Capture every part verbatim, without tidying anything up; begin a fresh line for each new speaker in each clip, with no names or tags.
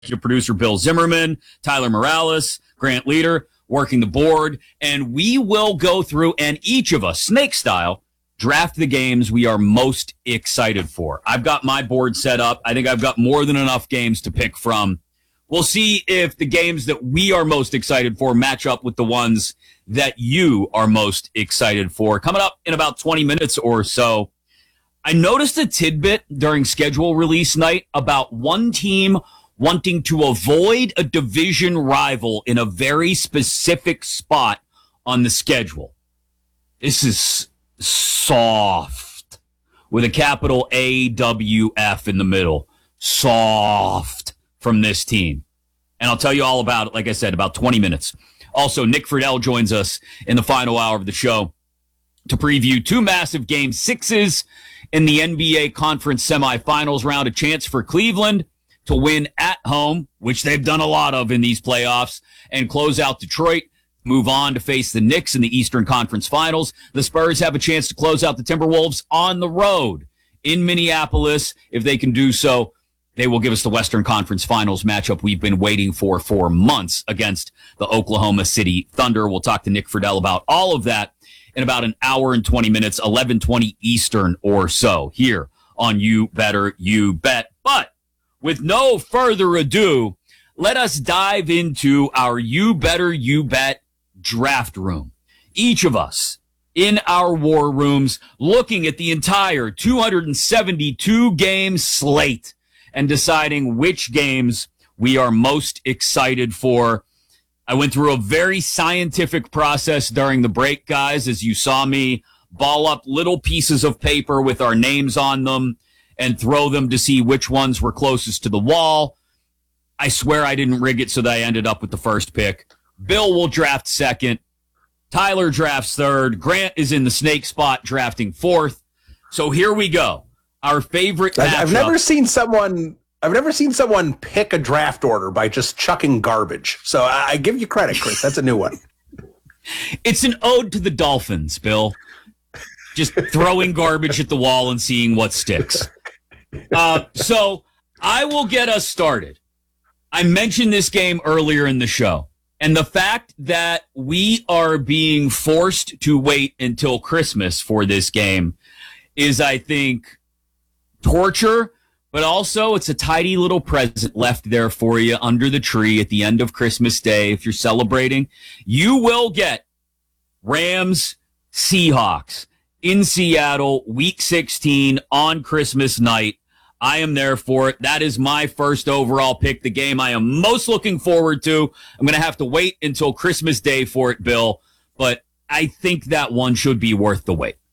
producer Bill Zimmerman, Tyler Morales, Grant Leader, working the board, and we will go through and each of us, snake style, draft the games we are most excited for. I've got my board set up. I think I've got more than enough games to pick from. We'll see if the games that we are most excited for match up with the ones that you are most excited for. Coming up in about twenty minutes or so, I noticed a tidbit during schedule release night about one team wanting to avoid a division rival in a very specific spot on the schedule. This is soft with a capital A W F in the middle. Soft from this team. And I'll tell you all about it, like I said, about twenty minutes. Also, Nick Friedel joins us in the final hour of the show to preview two massive game sixes in the N B A Conference semifinals round, a chance for Cleveland to win at home, which they've done a lot of in these playoffs, and close out Detroit, move on to face the Knicks in the Eastern Conference Finals. The Spurs have a chance to close out the Timberwolves on the road in Minneapolis. If they can do so, they will give us the Western Conference Finals matchup we've been waiting for for months against the Oklahoma City Thunder. We'll talk to Nick Friedel about all of that in about an hour and twenty minutes, eleven twenty Eastern or so, here on You Better You Bet. But with no further ado, let us dive into our You Better You Bet draft room. Each of us in our war rooms looking at the entire two hundred seventy-two game slate and deciding which games we are most excited for. I went through a very scientific process during the break, guys, as you saw me ball up little pieces of paper with our names on them and throw them to see which ones were closest to the wall. I swear I didn't rig it so that I ended up with the first pick. Bill will draft second. Tyler drafts third. Grant is in the snake spot drafting fourth. So here we go. Our favorite matchup.
I've never seen someone I've never seen someone pick a draft order by just chucking garbage. So I, I give you credit, Chris. That's a new one.
It's an ode to the Dolphins, Bill. Just throwing garbage at the wall and seeing what sticks. Uh, so I will get us started. I mentioned this game earlier in the show, and the fact that we are being forced to wait until Christmas for this game is, I think, torture, but also it's a tidy little present left there for you under the tree at the end of Christmas Day. If you're celebrating, you will get Rams Seahawks in Seattle, week sixteen on Christmas night. I am there for it. That is my first overall pick, the game I am most looking forward to. I'm going to have to wait until Christmas Day for it, Bill, but I think that one should be worth the wait.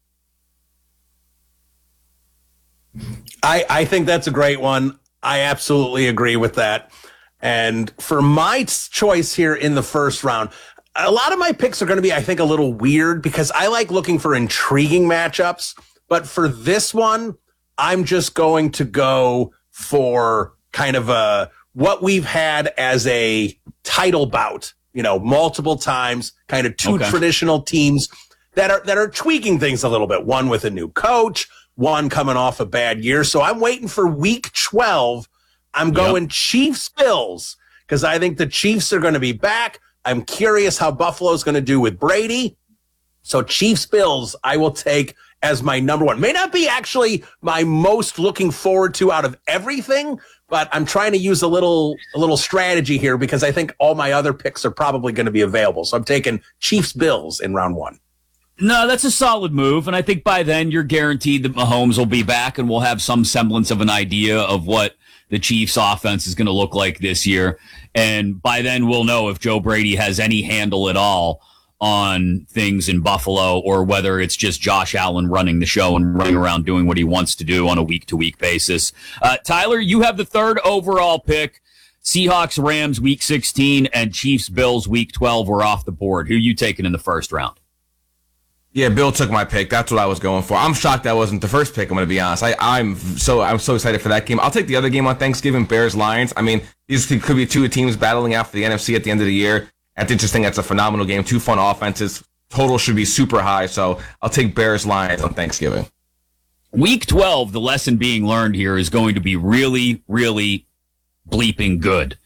I, I think that's a great one. I absolutely agree with that. And for my choice here in the first round, a lot of my picks are going to be, I think, a little weird because I like looking for intriguing matchups. But for this one, I'm just going to go for kind of a what we've had as a title bout, you know, multiple times, kind of two okay. traditional teams that are that are tweaking things a little bit. One with a new coach, one coming off a bad year. So I'm waiting for week twelve. I'm going yep. Chiefs Bills because I think the Chiefs are going to be back. I'm curious how Buffalo's going to do with Brady. So Chiefs Bills, I will take as my number one. May not be actually my most looking forward to out of everything, but I'm trying to use a little a little strategy here because I think all my other picks are probably going to be available. So I'm taking Chiefs Bills in round one.
No, that's a solid move, and I think by then you're guaranteed that Mahomes will be back and we'll have some semblance of an idea of what the Chiefs' offense is going to look like this year. And by then we'll know if Joe Brady has any handle at all on things in Buffalo or whether it's just Josh Allen running the show and running around doing what he wants to do on a week-to-week basis. Uh, Tyler, you have the third overall pick. Seahawks, Rams, week sixteen, and Chiefs, Bills, week twelve were off the board. Who are you taking in the first round?
Yeah, Bill took my pick. That's what I was going for. I'm shocked that wasn't the first pick, I'm going to be honest. I, I'm so I'm so excited for that game. I'll take the other game on Thanksgiving, Bears-Lions. I mean, these could be two teams battling out for the N F C at the end of the year. I just think that's a phenomenal game. Two fun offenses. Total should be super high, so I'll take Bears-Lions on Thanksgiving.
Week twelve, the lesson being learned here is going to be really, really bleeping good.